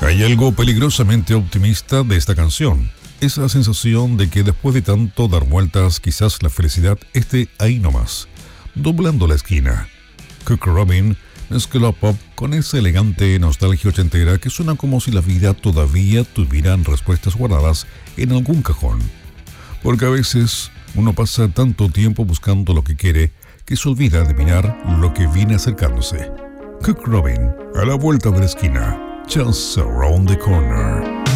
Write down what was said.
Hay algo peligrosamente optimista de esta canción. Esa sensación de que después de tanto dar vueltas, quizás la felicidad esté ahí nomás, doblando la esquina. Cook Robin mezcla pop con esa elegante nostalgia ochentera que suena como si la vida todavía tuviera respuestas guardadas en algún cajón. Porque a veces uno pasa tanto tiempo buscando lo que quiere que se olvida de mirar lo que viene acercándose. Cook Robin, a la vuelta de la esquina. Just around the corner.